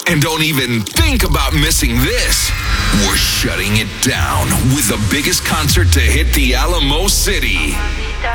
And don't even think about missing this. We're shutting it down with the biggest concert to hit the Alamo City.